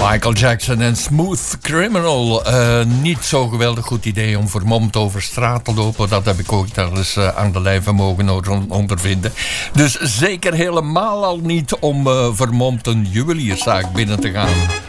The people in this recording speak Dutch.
Michael Jackson en Smooth Criminal. Niet zo geweldig goed idee om vermomd over straat te lopen. Dat heb ik ook daar eens aan de lijve mogen ondervinden. Dus zeker helemaal al niet om vermomd een juwelierszaak binnen te gaan.